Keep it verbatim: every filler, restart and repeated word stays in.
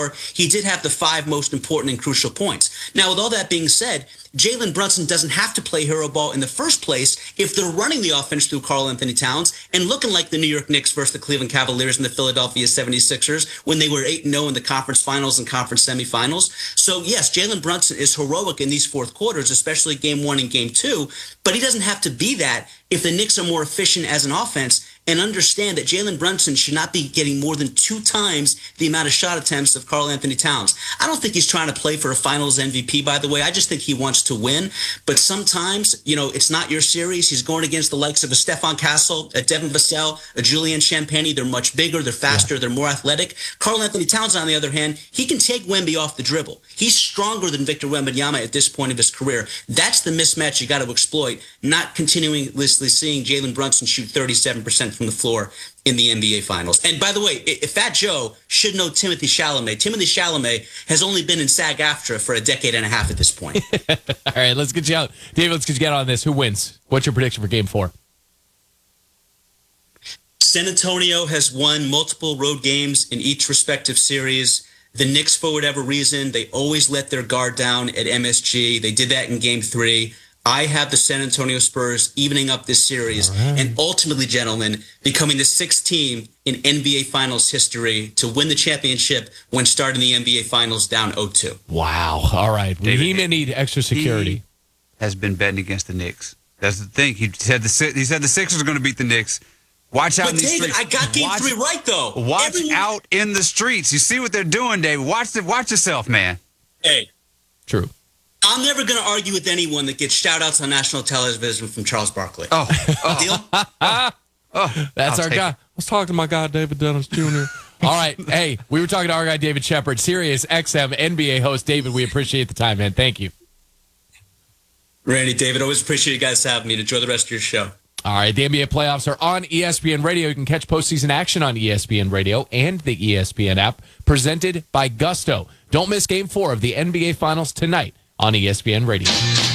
four, he did have the five most important and crucial points. Now, with all that being said, Jalen Brunson doesn't have to play hero ball in the first place if they're running the offense through Karl Anthony Towns and looking like the New York Knicks versus the Cleveland Cavaliers and the Philadelphia seventy-sixers when they were eight and oh in the conference finals and conference semifinals. So, yes, Jalen Brunson is heroic in these fourth quarters, especially game one and game two, but he doesn't have to be that if the Knicks are more efficient as an offense and understand that Jalen Brunson should not be getting more than two times the amount of shot attempts of Karl Anthony Towns. I don't think he's trying to play for a finals M V P, by the way. I just think he wants to win. But sometimes, you know, it's not your series. He's going against the likes of a Stephon Castle, a Devin Vassell, a Julian Champagny. They're much bigger, they're faster, yeah. they're more athletic. Karl Anthony Towns, on the other hand, he can take Wemby off the dribble. He's stronger than Victor Wembanyama at this point of his career. That's the mismatch you got to exploit, not continuously seeing Jalen Brunson shoot thirty-seven percent from the floor in the N B A Finals. And by the way, if Fat Joe should know Timothy Chalamet, Timothy Chalamet has only been in SAG-AFTRA for a decade and a half at this point. All right, let's get you out. David, let's get you out on this. Who wins? What's your prediction for game four? San Antonio has won multiple road games in each respective series. The Knicks, for whatever reason, they always let their guard down at M S G. They did that in game three. I have the San Antonio Spurs evening up this series right. and ultimately, gentlemen, becoming the sixth team in N B A Finals history to win the championship when starting the N B A Finals down oh two. Wow. All right. David, he may need extra security. He has been betting against the Knicks. That's the thing. He said the he said the Sixers are going to beat the Knicks. Watch out but in these David, streets. I got game watch, three right, though. Watch Everyone... out in the streets. You see what they're doing, David. Watch the, watch yourself, man. Hey. True. I'm never going to argue with anyone that gets shout-outs on national television from Charles Barkley. Oh. oh. Deal? oh That's I'll our guy. It. Let's talk to my guy, David Dennis Junior All right. Hey, we were talking to our guy, David Shepard, Sirius X M N B A host. David, we appreciate the time, man. Thank you. Randy, David, always appreciate you guys having me. Enjoy the rest of your show. All right, the N B A playoffs are on E S P N Radio. You can catch postseason action on E S P N Radio and the E S P N app, presented by Gusto. Don't miss Game four of the N B A Finals tonight on E S P N Radio.